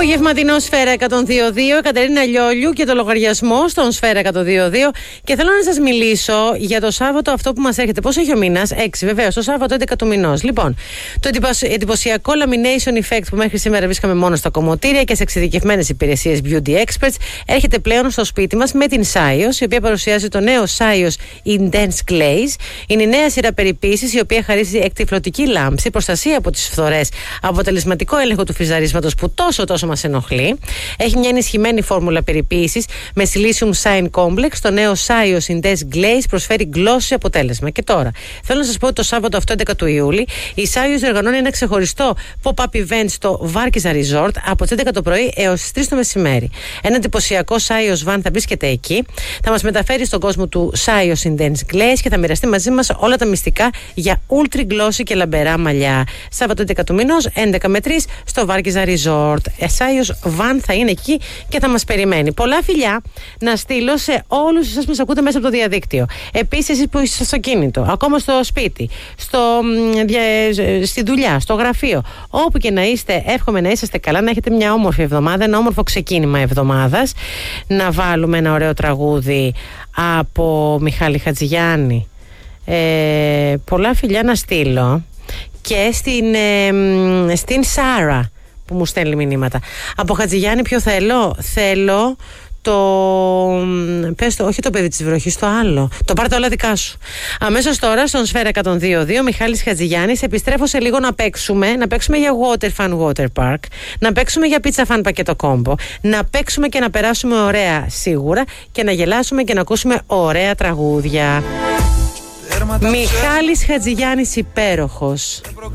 Απογευματινό Σφαίρα 102.2, Κατερίνα Λιόλιου και το λογαριασμό στον Σφαίρα 102.2. Και θέλω να σας μιλήσω για το Σάββατο αυτό που μας έρχεται. Πώς έχει ο μήνας? 6, βεβαίως, το Σάββατο 11 του μηνός. Λοιπόν, το εντυπωσιακό lamination effect που μέχρι σήμερα βρίσκαμε μόνο στα κομμωτήρια και σε εξειδικευμένες υπηρεσίες beauty experts έρχεται πλέον στο σπίτι μας με την Saios, η οποία παρουσιάζει το νέο Saios Intense Glaze. Είναι η νέα σειρά περιποίησης, η οποία χαρίζει εκτυφλωτική λάμψη, προστασία από τις φθορές, αποτελεσματικό έλεγχο του φυζαρίσματος που τόσο μας ενοχλεί. Έχει μια ενισχυμένη φόρμουλα περιποίησης με Silicium Shine Complex. Το νέο Saios Intense Glaze προσφέρει glossy αποτέλεσμα. Και τώρα, θέλω να σας πω ότι το Σάββατο αυτό 11 του Ιούλη η Saios οργανώνει ένα ξεχωριστό pop-up event στο Βάρκιζα Resort από τις 11 το πρωί έως τις 3 το μεσημέρι. Ένα εντυπωσιακό Saios van θα βρίσκεται εκεί. Θα μας μεταφέρει στον κόσμο του Saios Intense Glaze και θα μοιραστεί μαζί μας όλα τα μυστικά για ultra glossy και λαμπερά μαλλιά. Σάββατο 11 του μηνός, 11 με 3 στο Βάρκιζα Resort. Saios Van θα είναι εκεί και θα μας περιμένει. Πολλά φιλιά να στείλω σε όλους εσάς που μας ακούτε μέσα από το διαδίκτυο. Επίσης, εσείς που είστε στο κίνητο, ακόμα στο σπίτι, στη δουλειά, στο γραφείο, όπου και να είστε, εύχομαι να είσαστε καλά, να έχετε μια όμορφη εβδομάδα, ένα όμορφο ξεκίνημα εβδομάδας. Να βάλουμε ένα ωραίο τραγούδι από Μιχάλη Χατζηγιάννη. Πολλά φιλιά να στείλω και στην Σάρα που μου στέλνει μηνύματα. Από Χατζηγιάννη ποιο θέλω? Θέλω πες το, όχι το παιδί της βροχής, το άλλο. Το πάρτε όλα δικά σου. Αμέσως τώρα στον Σφαίρα 102.2, Μιχάλης Χατζηγιάννης. Επιστρέφω σε λίγο να παίξουμε για Water Fun Water Park, να παίξουμε για Pizza Fun πακέτο κόμπο, να παίξουμε και να περάσουμε ωραία σίγουρα και να γελάσουμε και να ακούσουμε ωραία τραγούδια. Μιχάλης Χατζηγιάννης, υπέροχος.